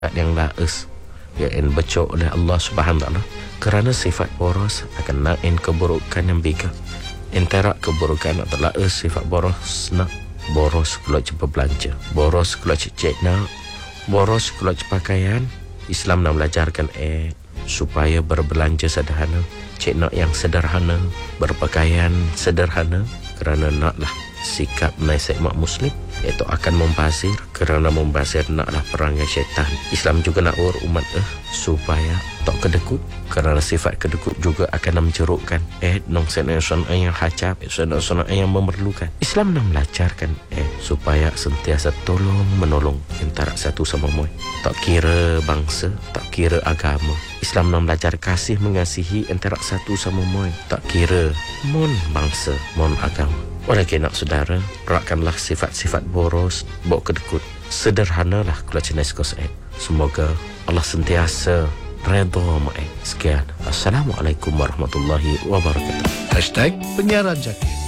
yang laes yang becok oleh Allah Subhanahu Wa Taala, kerana sifat boros akan nain keburukan yang bega. Antara keburukan atau laes sifat boros nak boros kalau cepat belanja, boros kalau cekna, boros kalau pakaian. Islam nak belajarkan supaya berbelanja sederhana, cekna yang sederhana, berpakaian sederhana, kerana naklah sikap nasihat mak muslim iaitu akan membazir, kerana membazir naklah perangai syaitan. Islam juga nak umat supaya tak kedekut, kerana sifat kedekut juga akan menjerukkan nong senason yang hajab, senason yang memerlukan. Islam nak belajarkan supaya sentiasa tolong menolong antara satu sama lain, tak kira bangsa, tak kira agama. Islam nak belajar kasih mengasihi antara satu sama lain, tak kira mon bangsa, mon agama. Oleh kerana saudara, rakkanlah sifat-sifat boros, bawa kedekut. Sederhanalah kalau jenis kos. Semoga Allah sentiasa redha mai. Sekian. Assalamualaikum warahmatullahi wabarakatuh. #Penyiaran Jaki.